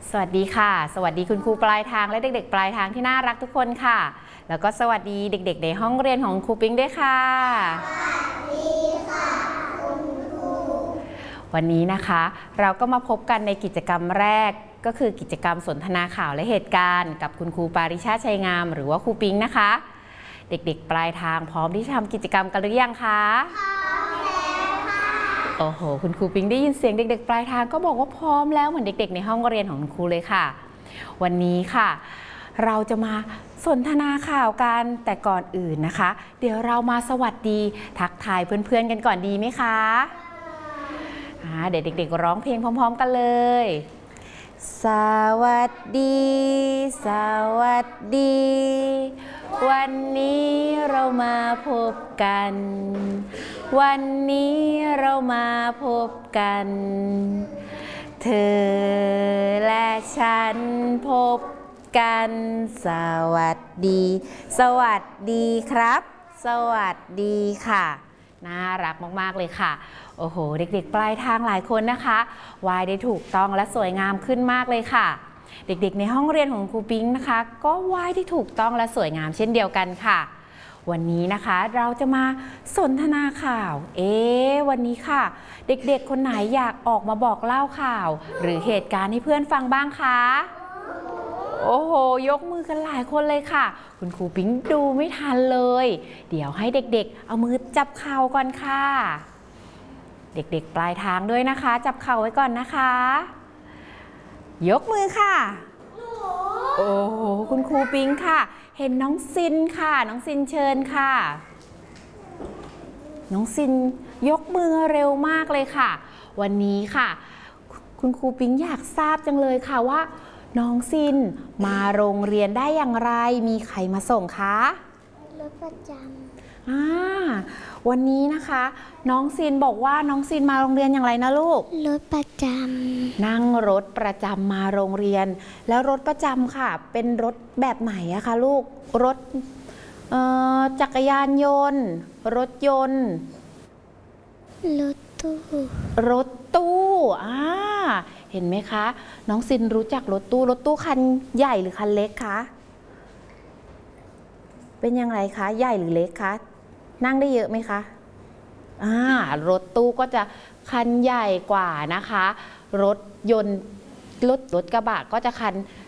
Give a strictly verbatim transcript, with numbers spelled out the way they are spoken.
สวัสดีค่ะสวัสดีคุณครูปลายทางและเด็กๆปลายทางที่น่ารักทุกคนค่ะแล้วก็สวัสดีเด็กๆในห้องเรียนของครูปิ๊งด้วยค่ะสวัสดีค่ะคุณครูวันนี้นะคะเราก็มาพบกันในกิจกรรมแรกก็คือกิจกรรมสนทนาข่าวและเหตุการณ์กับคุณครูปาริชาติชัยงามหรือว่าครูปิ๊งนะคะเด็กๆปลายทางพร้อมที่จะทำกิจกรรมกันหรือยังคะพร้อมแล้วค่ะโอ้โหคุณครูปิ๊งได้ยินเสียงเด็กๆปลายทางก็บอกว่าพร้อมแล้วเหมือนเด็กๆในห้องเรียนของคุณครูเลยค่ะวันนี้ค่ะเราจะมาสนทนาข่าวกันแต่ก่อนอื่นนะคะเดี๋ยวเรามาสวัสดีทักทายเพื่อนๆกันก่อนดีไหมคะเดี๋ยวเด็กๆร้องเพลงพร้อมๆกันเลยสวัสดีสวัสดีวันนี้เรามาพบกันวันนี้เรามาพบกันเธอและฉันพบกันสวัสดีสวัสดีครับสวัสดีค่ะน่ารักมากๆเลยค่ะโอ้โหเด็กๆปลายทางหลายคนนะคะวายได้ถูกต้องและสวยงามขึ้นมากเลยค่ะเด็กๆในห้องเรียนของครูปิ๊งนะคะก็วายได้ถูกต้องและสวยงามเช่นเดียวกันค่ะวันนี้นะคะเราจะมาสนทนาข่าวเอ๊ะวันนี้ค่ะเด็กๆคนไหนอยากออกมาบอกเล่าข่าวหรือเหตุการณ์ให้เพื่อนฟังบ้างคะโอ้โหยกมือกันหลายคนเลยค่ะคุณครูปิ๊งดูไม่ทันเลยเดี๋ยวให้เด็กๆเอามือจับเข่าก่อนค่ะเด็กๆปลายทางด้วยนะคะจับเข่าไว้ก่อนนะคะยกมือค่ะโอ้โหคุณครูปิ๊งค่ะเห็นน้องซินค่ะน้องซินเชิญค่ะน้องซินยกมือเร็วมากเลยค่ะวันนี้ค่ะคุณครูปิ๊งอยากทราบจังเลยค่ะว่าน้องซินมาโรงเรียนได้อย่างไรมีใครมาส่งคะรถประจำอ่าวันนี้นะคะน้องซินบอกว่าน้องซินมาโรงเรียนอย่างไรนะลูกรถประจำนั่งรถประจำมาโรงเรียนแล้วรถประจำค่ะเป็นรถแบบไหนอะคะลูกรถจักรยานยนต์รถยนต์รถตู้รถตู้อ่าเห็นไหมคะน้องซินรู้จักรถตู้รถตู้คันใหญ่หรือคันเล็กคะเป็นยังไงคะใหญ่หรือเล็กคะนั่งได้เยอะไหมคะอ่ารถตู้ก็จะคันใหญ่กว่านะคะรถยนต์รถรถกระบะก็จะคัน